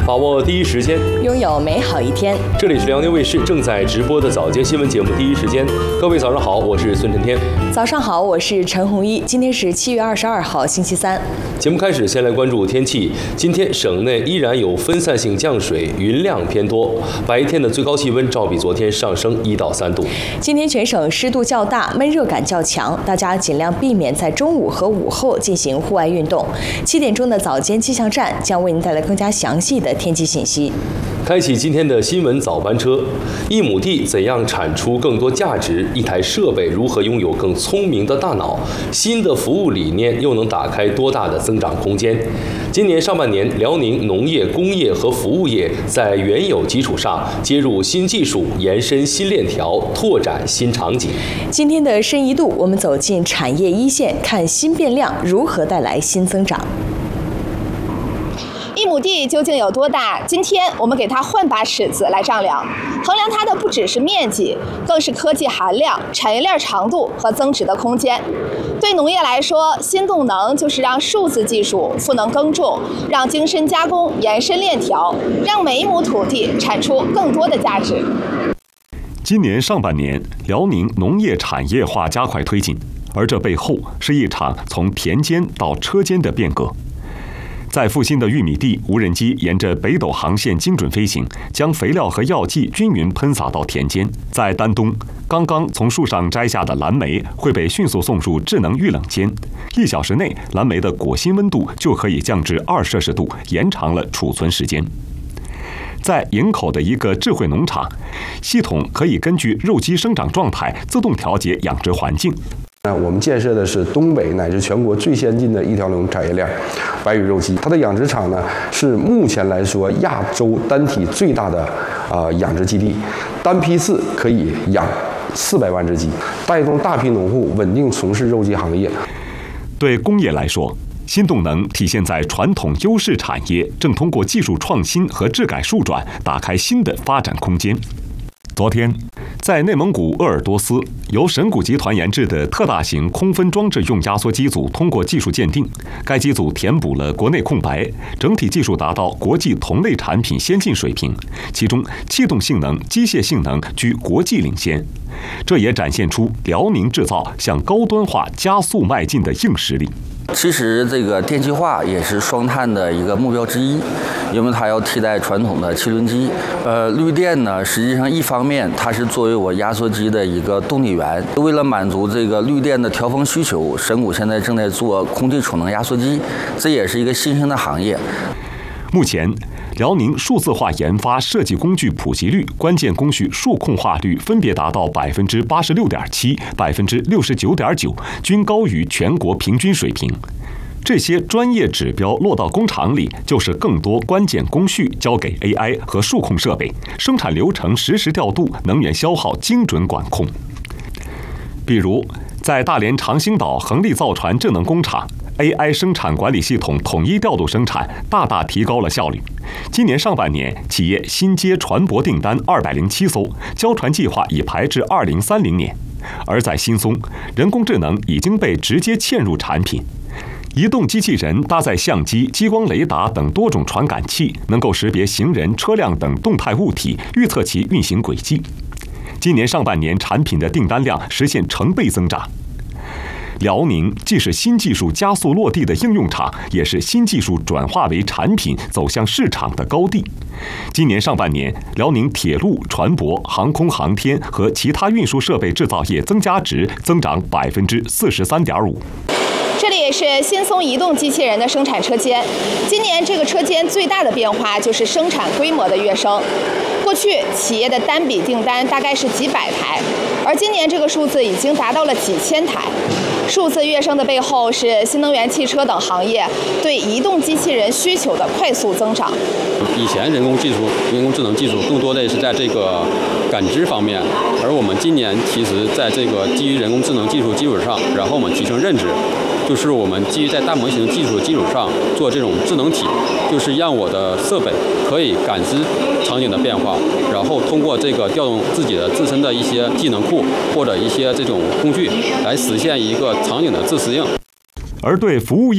把握第一时间， 拥有美好一天。 这里是辽宁卫视正在直播的早间新闻节目《第一时间》，各位早上好，我是孙晨天。 早上好，我是陈红一。今天是7月22号，星期三。 节目开始，先来关注天气。今天省内依然有分散性降水，云量偏多，白天的最高气温照比昨天上升1到3度。 今天全省湿度较大，闷热感较强，大家尽量避免在中午和午后进行户外运动。7点钟的早间气象站将为您带来更加详细的天气信息。 开启今天的新闻早班车。1亩地怎样产出更多价值？一台设备如何拥有更聪明的大脑？新的服务理念又能打开多大的增长空间？今年上半年，辽宁农业、工业和服务业在原有基础上接入新技术，延伸新链条，拓展新场景。 今天的深一度，我们走进产业一线，看新变量如何带来新增长。 1亩地究竟有多大？今天我们给它换把尺子来丈量，衡量它的不只是面积，更是科技含量、产业链长度和增值的空间。对农业来说，新动能就是让数字技术赋能耕种，让精深加工延伸链条，让每一亩土地产出更多的价值。 今年上半年，辽宁农业产业化加快推进，而这背后是一场从田间到车间的变革。在阜新的玉米地，无人机沿着北斗航线精准飞行，将肥料和药剂均匀喷洒到田间。在丹东，刚刚从树上摘下的蓝莓会被迅速送入智能预冷间，1小时内，蓝莓的果心温度就可以降至2摄氏度，延长了储存时间。在营口的一个智慧农场，系统可以根据肉鸡生长状态自动调节养殖环境。 我们建设的是东北乃至全国最先进的一条龙产业链——白羽肉鸡。它的养殖场呢，是目前来说亚洲单体最大的养殖基地，单批次可以养400万只鸡，带动大批农户稳定从事肉鸡行业。 对工业来说，新动能体现在传统优势产业正通过技术创新和质改数转，打开新的发展空间。昨天，在内蒙古鄂尔多斯，由神谷集团研制的特大型空分装置用压缩机组通过技术鉴定，该机组填补了国内空白，整体技术达到国际同类产品先进水平，其中气动性能、机械性能居国际领先。这也展现出辽宁制造向高端化加速迈进的硬实力。 其实这个电气化也是双碳的一个目标之一，因为它要替代传统的汽轮机。绿电呢，实际上一方面它是作为我压缩机的一个动力源，为了满足这个绿电的调峰需求，神谷现在正在做空气储能压缩机，这也是一个新兴的行业。 目前，辽宁数字化研发设计工具普及率、关键工序数控化率分别达到86.7%、69.9%，均高于全国平均水平。这些专业指标落到工厂里，就是更多关键工序交给 AI 和数控设备，生产流程实时调度，能源消耗精准管控。比如，在大连长兴岛恒力造船智能工厂，AI 生产管理系统统一调度生产，大大提高了效率。今年上半年，企业新接船舶订单207艘，交船计划已排至2030年。而在新松，人工智能已经被直接嵌入产品。移动机器人搭载相机、激光雷达等多种传感器，能够识别行人、车辆等动态物体，预测其运行轨迹。今年上半年产品的订单量实现成倍增长。辽宁既是新技术加速落地的应用场，也是新技术转化为产品走向市场的高地。今年上半年，辽宁铁路、船舶、航空航天和其他运输设备制造业增加值增长43.5%。 这里是新松移动机器人的生产车间。今年这个车间最大的变化就是生产规模的跃升。过去企业的单笔订单大概是几百台，而今年这个数字已经达到了几千台。数字跃升的背后是新能源汽车等行业对移动机器人需求的快速增长。 以前人工智能技术更多的是在这个感知方面，而我们今年其实在这个基于人工智能技术基础上，然后我们提升认知。就是我们基于在大模型技术的基础上做这种智能体，就是让我的设备可以感知场景的变化，然后通过这个调动自己的自身的一些技能库或者一些这种工具，来实现一个场景的自适应。 而对服务业